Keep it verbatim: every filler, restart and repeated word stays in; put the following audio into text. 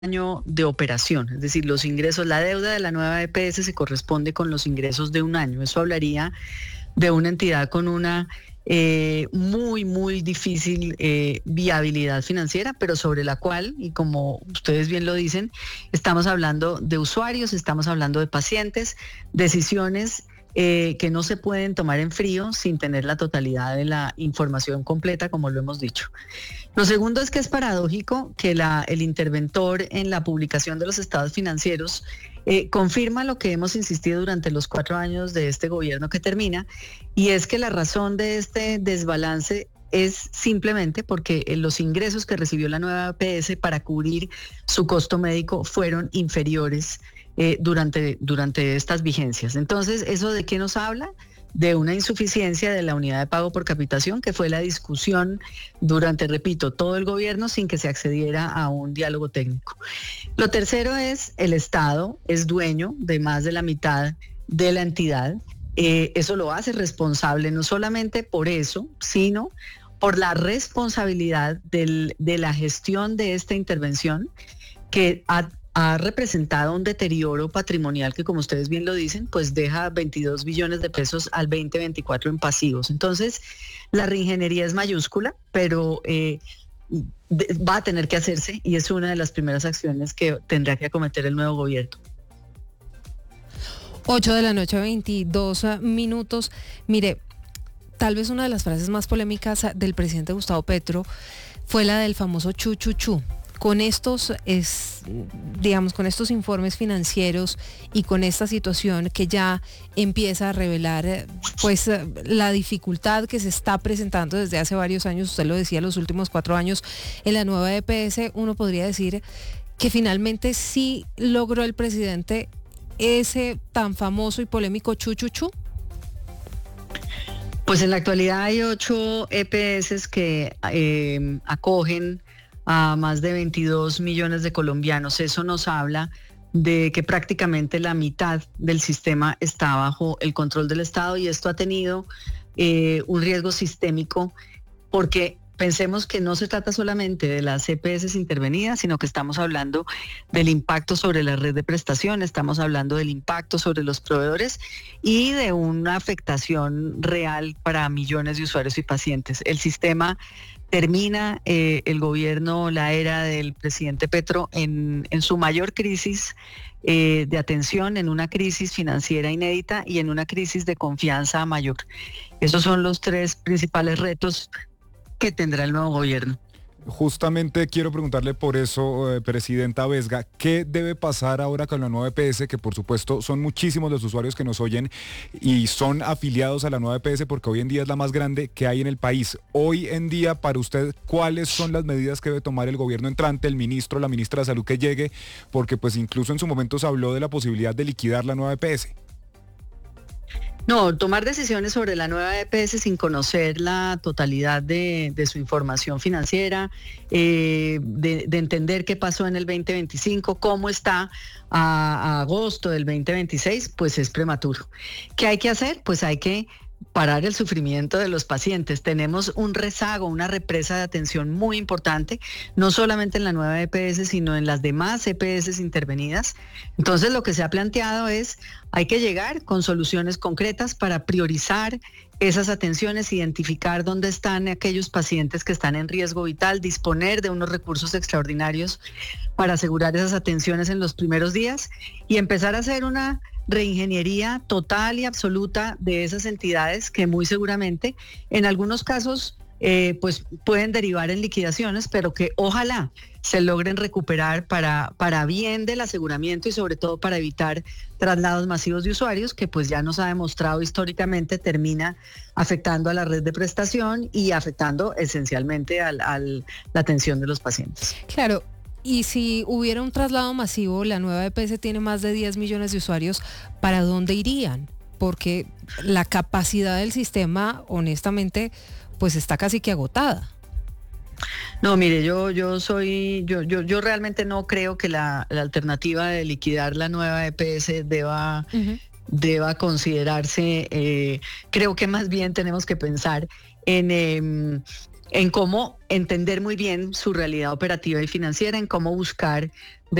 año de operación, es decir, los ingresos, la deuda de la nueva E P S se corresponde con los ingresos de un año. Eso hablaría de una entidad con una eh, muy, muy difícil eh, viabilidad financiera, pero sobre la cual, y como ustedes bien lo dicen, estamos hablando de usuarios, estamos hablando de pacientes, decisiones eh, que no se pueden tomar en frío sin tener la totalidad de la información completa, como lo hemos dicho. Lo segundo es que es paradójico que la, el interventor en la publicación de los estados financieros eh, confirma lo que hemos insistido durante los cuatro años de este gobierno que termina, y es que la razón de este desbalance es simplemente porque los ingresos que recibió la nueva E P S para cubrir su costo médico fueron inferiores eh, durante, durante estas vigencias. Entonces, ¿eso de qué nos habla? De una insuficiencia de la unidad de pago por capitación, que fue la discusión durante, repito, todo el gobierno sin que se accediera a un diálogo técnico. Lo tercero es el Estado es dueño de más de la mitad de la entidad. Eh, eso lo hace responsable no solamente por eso, sino por la responsabilidad del, de la gestión de esta intervención, que ha ha representado un deterioro patrimonial que, como ustedes bien lo dicen, pues deja veintidós billones de pesos al veinte veinticuatro en pasivos. Entonces, la reingeniería es mayúscula, pero eh, va a tener que hacerse, y es una de las primeras acciones que tendrá que acometer el nuevo gobierno. ocho de la noche, veintidós minutos. Mire, tal vez una de las frases más polémicas del presidente Gustavo Petro fue la del famoso chu chu chu. Con estos, es, digamos, con estos informes financieros y con esta situación que ya empieza a revelar, pues, la dificultad que se está presentando desde hace varios años, usted lo decía, los últimos cuatro años en la nueva E P S, uno podría decir que finalmente sí logró el presidente ese tan famoso y polémico chu chu chu. Pues en la actualidad hay ocho E P S que eh, acogen a más de veintidós millones de colombianos. Eso nos habla de que prácticamente la mitad del sistema está bajo el control del Estado, y esto ha tenido eh, un riesgo sistémico, porque pensemos que no se trata solamente de las E P S intervenidas, sino que estamos hablando del impacto sobre la red de prestación, estamos hablando del impacto sobre los proveedores y de una afectación real para millones de usuarios y pacientes. El sistema termina eh, el gobierno, la era del presidente Petro, en, en su mayor crisis eh, de atención, en una crisis financiera inédita y en una crisis de confianza mayor. Esos son los tres principales retos que tendrá el nuevo gobierno. Justamente quiero preguntarle por eso, eh, Presidenta Vesga, ¿qué debe pasar ahora con la nueva E P S? Que por supuesto son muchísimos los usuarios que nos oyen y son afiliados a la nueva E P S porque hoy en día es la más grande que hay en el país. Hoy en día, para usted, ¿cuáles son las medidas que debe tomar el gobierno entrante, el ministro, la ministra de Salud que llegue? Porque pues incluso en su momento se habló de la posibilidad de liquidar la nueva E P S. No, tomar decisiones sobre la nueva E P S sin conocer la totalidad de, de su información financiera, eh, de, de entender qué pasó en el veinte veinticinco, cómo está a, a agosto del veinte veintiséis, pues es prematuro. ¿Qué hay que hacer? Pues hay que parar el sufrimiento de los pacientes. Tenemos un rezago, una represa de atención muy importante, no solamente en la nueva E P S, sino en las demás E P S intervenidas. Entonces, lo que se ha planteado es, hay que llegar con soluciones concretas para priorizar esas atenciones, identificar dónde están aquellos pacientes que están en riesgo vital, disponer de unos recursos extraordinarios para asegurar esas atenciones en los primeros días y empezar a hacer una reingeniería total y absoluta de esas entidades que muy seguramente en algunos casos eh, pues pueden derivar en liquidaciones, pero que ojalá se logren recuperar para, para bien del aseguramiento y sobre todo para evitar traslados masivos de usuarios, que pues ya nos ha demostrado históricamente termina afectando a la red de prestación y afectando esencialmente al, al, la atención de los pacientes. Claro. Y si hubiera un traslado masivo, la nueva E P S tiene más de diez millones de usuarios, ¿para dónde irían? Porque la capacidad del sistema, honestamente, pues está casi que agotada. No, mire, yo yo soy, yo yo yo realmente no creo que la, la alternativa de liquidar la nueva E P S deba, uh-huh. deba considerarse. Eh, creo que más bien tenemos que pensar en... Eh, en cómo entender muy bien su realidad operativa y financiera, en cómo buscar